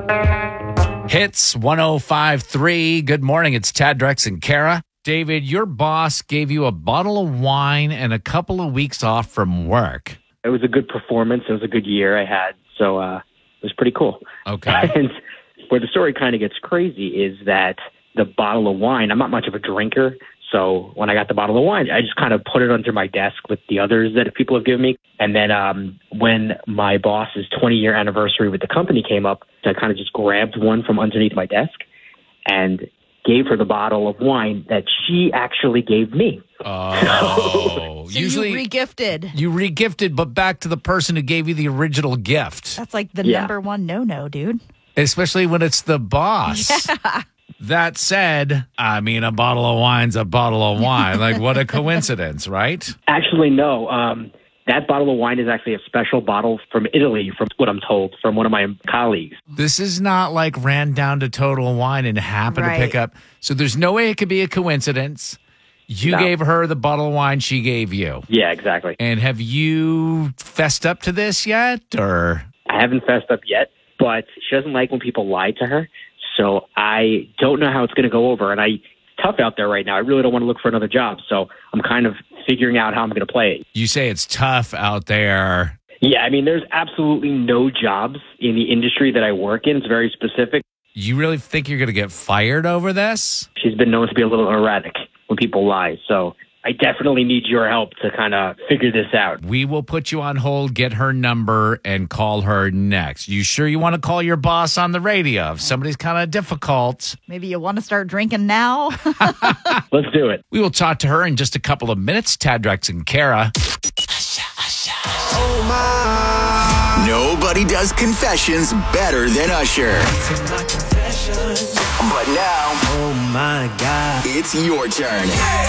Hits 105.3. Good morning. It's Tad, Drex, and Kara. David, your boss gave you a bottle of wine and a couple of weeks off from work. It was a good performance. It was a good year I had. So it was pretty cool. Okay. And where the story kind of gets crazy is that the bottle of wine, I'm not much of a drinker. So when I got the bottle of wine, I just kind of put it under my desk with the others that people have given me. And then when my boss's 20-year anniversary with the company came up, I kind of just grabbed one from underneath my desk and gave her the bottle of wine that she actually gave me. Oh. So Usually you regifted. you regifted, but back to the person who gave you the original gift. That's like the Yeah. number one no-no, dude. Especially when it's the boss. Yeah. That said, I mean, a bottle of wine's a bottle of wine. Like, what a coincidence, right? Actually, no. That bottle of wine is actually a special bottle from Italy, from what I'm told, from one of my colleagues. This is not like ran down to Total Wine and happened Right. to pick up. So there's no way it could be a coincidence. You No. gave her the bottle of wine she gave you. Yeah, exactly. And have you fessed up to this yet? Or I haven't fessed up yet, but she doesn't like when people lie to her. So I don't know how it's going to go over. And it's tough out there right now. I really don't want to look for another job. So I'm kind of figuring out how I'm going to play it. you say it's tough out there. Yeah, I mean, there's absolutely no jobs in the industry that I work in. It's very specific. You really think you're going to get fired over this? She's been known to be a little erratic when people lie. So I definitely need your help to kind of figure this out. We will put you on hold, get her number, and call her next. You sure you want to call your boss on the radio? If somebody's kind of difficult, Maybe you want to start drinking now. Let's do it. we will talk to her in just a couple of minutes. Tad, Drex, and Kara. Nobody does confessions better than Usher. But now, Oh my God. it's your turn.